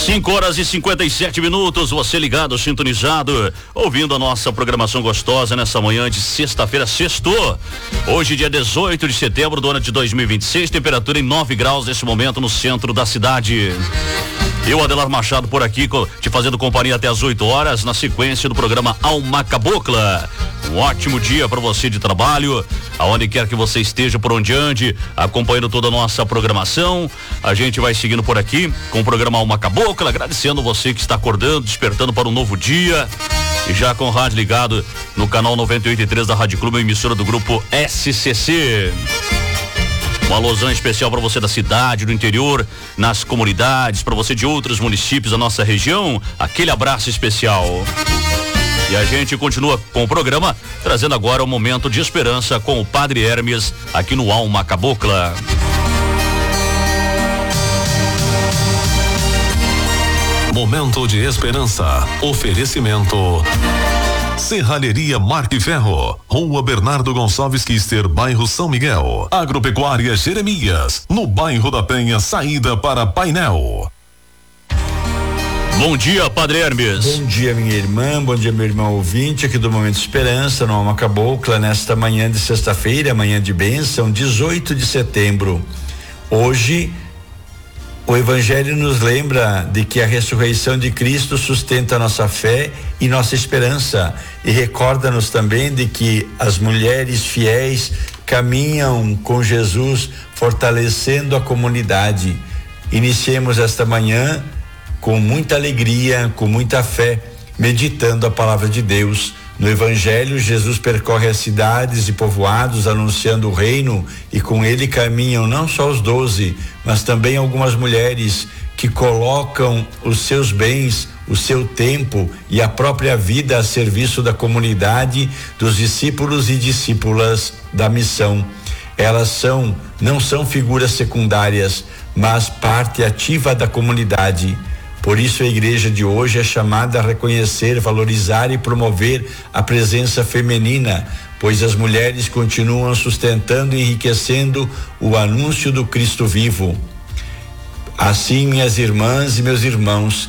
5h57, você ligado, sintonizado, ouvindo a nossa programação gostosa nessa manhã de sexta-feira, sextou. Hoje, dia 18 de setembro do ano de 2026, temperatura em 9 graus nesse momento no centro da cidade. Eu, Adelar Machado, por aqui, te fazendo companhia até as 8 horas, na sequência do programa Alma Cabocla. Um ótimo dia para você de trabalho, aonde quer que você esteja, por onde ande, acompanhando toda a nossa programação. A gente vai seguindo por aqui com o programa Alma Cabocla, agradecendo você que está acordando, despertando para um novo dia. E já com o rádio ligado no canal 98.3 da Rádio Clube, emissora do grupo SCC. Um alusão especial para você da cidade, do interior, nas comunidades, para você de outros municípios da nossa região, aquele abraço especial. E a gente continua com o programa, trazendo agora o momento de esperança com o Padre Hermes, aqui no Alma Cabocla. Momento de esperança. Oferecimento Serralheria Marque Ferro, Rua Bernardo Gonçalves Quister, bairro São Miguel. Agropecuária Jeremias, no bairro da Penha, saída para Painel. Bom dia, Padre Hermes. Bom dia, minha irmã, bom dia, meu irmão ouvinte aqui do Momento de Esperança, no Alma Cabocla, nesta manhã de sexta-feira, manhã de bênção, 18 de setembro. Hoje, o Evangelho nos lembra de que a ressurreição de Cristo sustenta a nossa fé e nossa esperança, e recorda-nos também de que as mulheres fiéis caminham com Jesus, fortalecendo a comunidade. Iniciemos esta manhã com muita alegria, com muita fé, meditando a palavra de Deus. No Evangelho, Jesus percorre as cidades e povoados anunciando o reino, e com ele caminham não só os 12, mas também algumas mulheres que colocam os seus bens, o seu tempo e a própria vida a serviço da comunidade, dos discípulos e discípulas da missão. Elas não são figuras secundárias, mas parte ativa da comunidade. Por isso a igreja de hoje é chamada a reconhecer, valorizar e promover a presença feminina, pois as mulheres continuam sustentando e enriquecendo o anúncio do Cristo vivo. Assim, minhas irmãs e meus irmãos,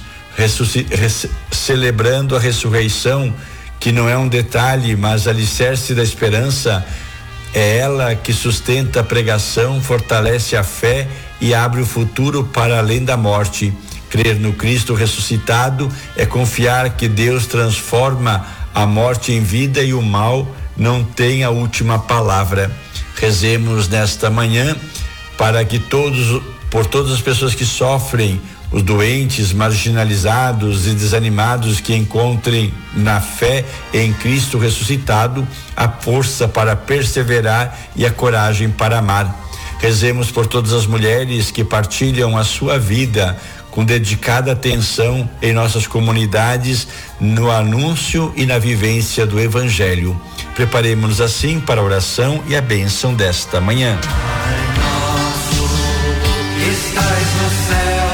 celebrando a ressurreição, que não é um detalhe, mas alicerce da esperança, é ela que sustenta a pregação, fortalece a fé e abre o futuro para além da morte. Crer no Cristo ressuscitado é confiar que Deus transforma a morte em vida e o mal não tem a última palavra. Rezemos nesta manhã para que por todas as pessoas que sofrem, os doentes, marginalizados e desanimados, que encontrem na fé em Cristo ressuscitado a força para perseverar e a coragem para amar. Rezemos por todas as mulheres que partilham a sua vida com dedicada atenção em nossas comunidades, no anúncio e na vivência do Evangelho. Preparemos-nos assim para a oração e a bênção desta manhã. Pai nosso, que estais no céu,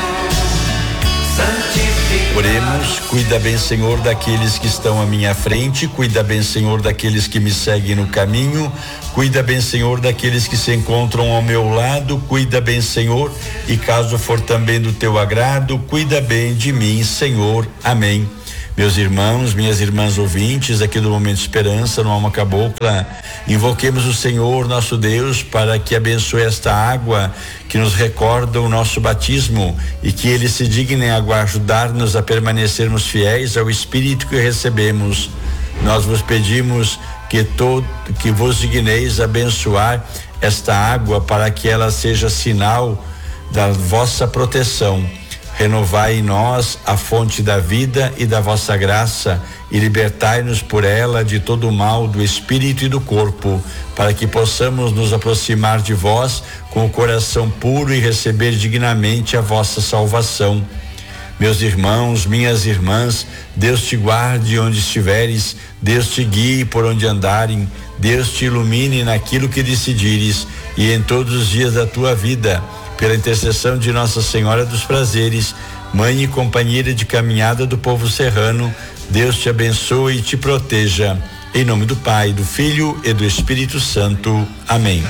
santificado. Oremos. Cuida bem, Senhor, daqueles que estão à minha frente, cuida bem, Senhor, daqueles que me seguem no caminho, cuida bem, Senhor, daqueles que se encontram ao meu lado, cuida bem, Senhor, e caso for também do teu agrado, cuida bem de mim, Senhor. Amém. Meus irmãos, minhas irmãs ouvintes aqui do Momento de Esperança, no Alma Cabocla, invoquemos o Senhor nosso Deus para que abençoe esta água que nos recorda o nosso batismo e que Ele se digne a ajudar-nos a permanecermos fiéis ao Espírito que recebemos. Nós vos pedimos que vos digneis abençoar esta água para que ela seja sinal da vossa proteção. Renovai em nós a fonte da vida e da vossa graça e libertai-nos por ela de todo o mal do espírito e do corpo, para que possamos nos aproximar de vós com o coração puro e receber dignamente a vossa salvação. Meus irmãos, minhas irmãs, Deus te guarde onde estiveres, Deus te guie por onde andarem, Deus te ilumine naquilo que decidires e em todos os dias da tua vida. Pela intercessão de Nossa Senhora dos Prazeres, mãe e companheira de caminhada do povo serrano, Deus te abençoe e te proteja. Em nome do Pai, do Filho e do Espírito Santo. Amém.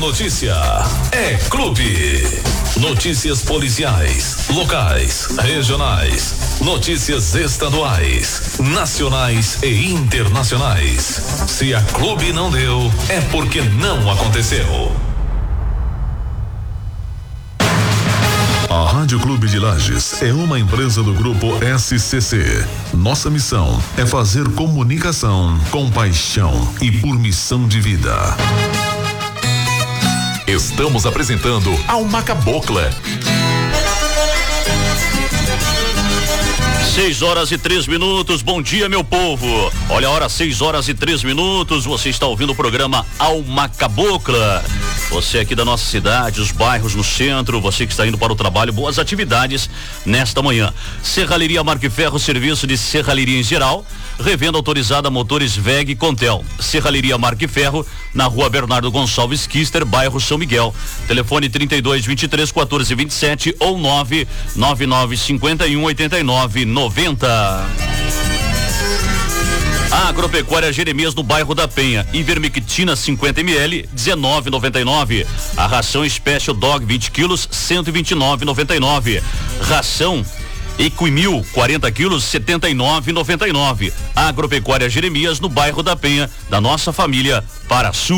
notícia é Clube. Notícias policiais, locais, regionais, notícias estaduais, nacionais e internacionais. Se a Clube não deu, é porque não aconteceu. A Rádio Clube de Lages é uma empresa do grupo SCC. Nossa missão é fazer comunicação com paixão e por missão de vida. Estamos apresentando Alma Cabocla. 6h03. Bom dia, meu povo. Olha a hora, 6h03. Você está ouvindo o programa Alma Cabocla. Você aqui da nossa cidade, os bairros no centro, você que está indo para o trabalho, boas atividades nesta manhã. Serralheria Marquiferro, serviço de serralheria em geral, revenda autorizada motores WEG e Contel. Serralheria Marquiferro, na rua Bernardo Gonçalves Kister, bairro São Miguel. Telefone 3223-1427 ou 99951-8990. A Agropecuária Jeremias no bairro da Penha. Ivermectina 50 ml, 19,99. A ração Special Dog 20 quilos, 129,99. Ração Equimil 40 quilos, 79,99. Agropecuária Jeremias no bairro da Penha, da nossa família para a sua.